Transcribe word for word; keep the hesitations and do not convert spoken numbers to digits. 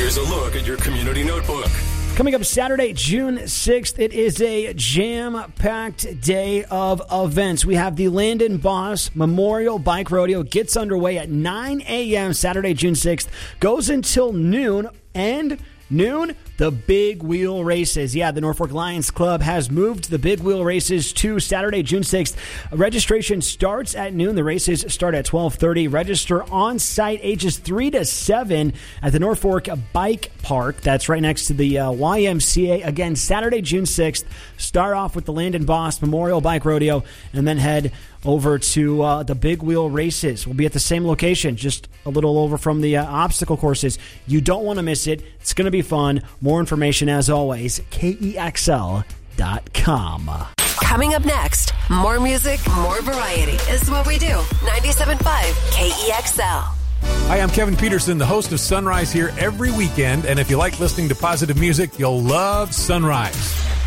Here's a look at your community notebook. Coming up Saturday, June sixth, it is a jam-packed day of events. We have the Landon Boss Memorial Bike Rodeo. Gets underway at nine a.m. Saturday, June sixth. Goes until noon, and noon, the Big Wheel Races. Yeah, the Norfolk Lions Club has moved the Big Wheel Races to Saturday, June sixth. Registration starts at noon. The races start at twelve thirty. Register on site ages three to seven at the Norfolk Bike Park. That's right next to the uh, Y M C A. Again, Saturday, June sixth. Start off with the Landon Boss Memorial Bike Rodeo and then head over to uh, the Big Wheel Races. We'll be at the same location, just a little over from the uh, obstacle courses. You don't want to miss it. It's going to be fun. More information, as always, K E X L dot com. Coming up next, more music, more variety is what we do. ninety-seven point five K E X L. Hi, I'm Kevin Peterson, the host of Sunrise here every weekend. And if you like listening to positive music, you'll love Sunrise.